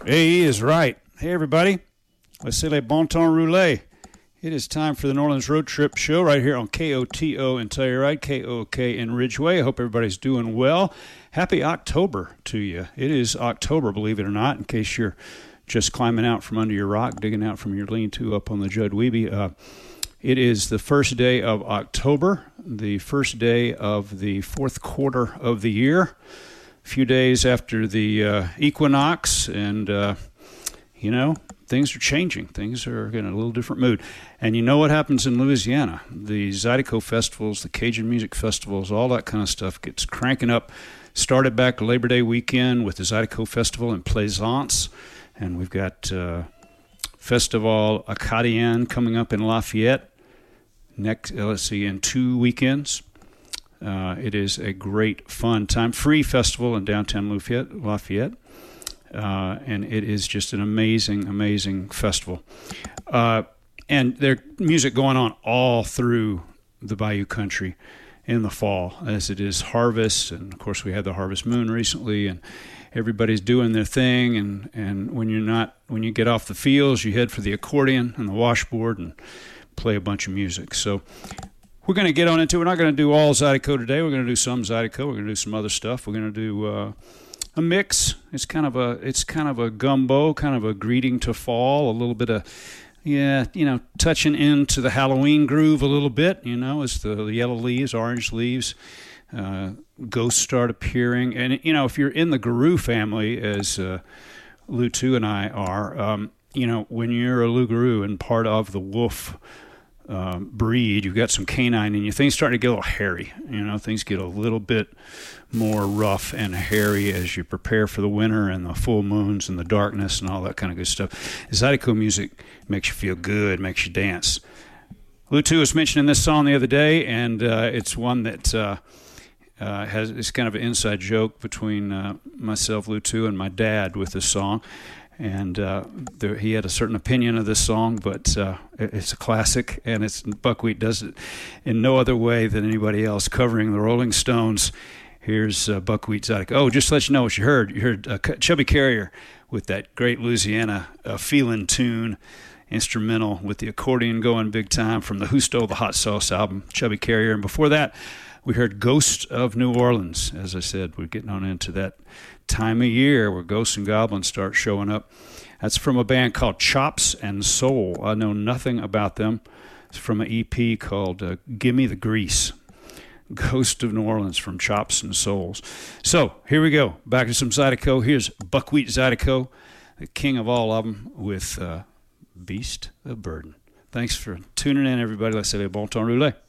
Hey, he is right. Hey, everybody. Let's say le bon temps roulé. It is time for the New Orleans Road Trip Show right here on KOTO and Telluride, KOK in Ridgeway. I hope everybody's doing well. Happy October to you. It is October, believe it or not, in case you're just climbing out from under your rock, digging out from your lean-to up on the Judd Weeby. It is the first day of October, the first day of the fourth quarter of the year. A few days after the equinox, and, things are changing. Things are in a little different mood. And you know what happens in Louisiana? The Zydeco festivals, the Cajun music festivals, all that kind of stuff gets cranking up. Started back Labor Day weekend with the Zydeco Festival in Plaisance. And we've got Festival Acadien coming up in Lafayette in 2 weekends. It is a great, fun time. Free festival in downtown Lafayette. And it is just an amazing, amazing festival. And there's music going on all through the Bayou Country in the fall, as it is harvest. And, of course, we had the Harvest Moon recently, and everybody's doing their thing. And when you get off the fields, you head for the accordion and the washboard and play a bunch of music. So we're going to get on into it. We're not going to do all Zydeco today. We're going to do some Zydeco. We're going to do some other stuff. We're going to do a mix. It's kind of a gumbo, kind of a greeting to fall, a little bit of, touching into the Halloween groove a little bit, as the yellow leaves, orange leaves, ghosts start appearing. And, if you're in the Garou family, as Lou Too and I are, when you're a loup-garou and part of the wolf breed, you've got some canine in you, things start to get a little hairy. Things get a little bit more rough and hairy as you prepare for the winter and the full moons and the darkness and all that kind of good stuff. Zydeco music makes you feel good, makes you dance. Lou Too was mentioning this song the other day, and it's one that it's kind of an inside joke between myself, Lou Too, and my dad with this song. And he had a certain opinion of this song, but it's a classic, and Buckwheat does it in no other way than anybody else, covering the Rolling Stones. Here's Buckwheat Zydeco. Oh, just to let you know what you heard. You heard Chubby Carrier with that great Louisiana feeling tune, instrumental with the accordion going big time from the Who Stole the Hot Sauce album, Chubby Carrier. And before that, we heard Ghost of New Orleans. As I said, we're getting on into that time of year where ghosts and goblins start showing up. That's from a band called Chops and Soul. I know nothing about them. It's from an EP called Gimme the Grease. Ghost of New Orleans from Chops and Souls. So here we go. Back to some Zydeco. Here's Buckwheat Zydeco, the king of all of them, with Beast of Burden. Thanks for tuning in, everybody. Let's say bon temps roulé.